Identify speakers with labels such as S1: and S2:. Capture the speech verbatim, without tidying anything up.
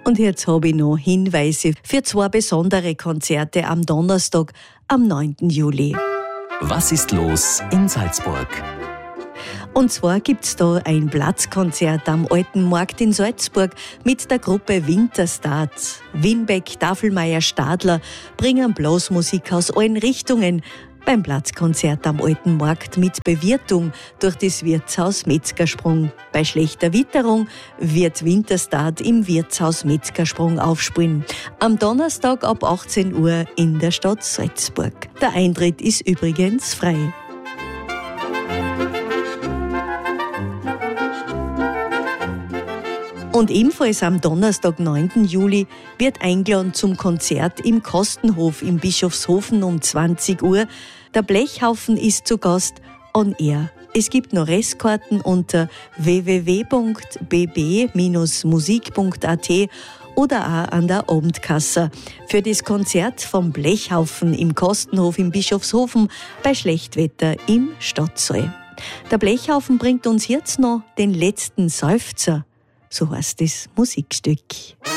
S1: Und jetzt habe ich noch Hinweise für zwei besondere Konzerte am Donnerstag, am neunten Juli.
S2: Was ist los in Salzburg?
S1: Und zwar gibt's da ein Platzkonzert am Alten Markt in Salzburg mit der Gruppe Winterstart. Winbeck, Tafelmeier, Stadler bringen Blasmusik aus allen Richtungen beim Platzkonzert am Alten Markt mit Bewirtung durch das Wirtshaus Metzgersprung. Bei schlechter Witterung wird Winterstart im Wirtshaus Metzgersprung aufspielen. Am Donnerstag ab achtzehn Uhr in der Stadt Salzburg. Der Eintritt ist übrigens frei. Und ebenfalls am Donnerstag, neunten Juli, wird eingeladen zum Konzert im Kostenhof im Bischofshofen um zwanzig Uhr. Der Blechhaufen ist zu Gast on air. Es gibt noch Restkarten unter w w w punkt b b Bindestrich musik punkt a t oder auch an der Abendkasse für das Konzert vom Blechhaufen im Kostenhof im Bischofshofen bei Schlechtwetter im Stadtsaal. Der Blechhaufen bringt uns jetzt noch den letzten Seufzer. So heißt das Musikstück.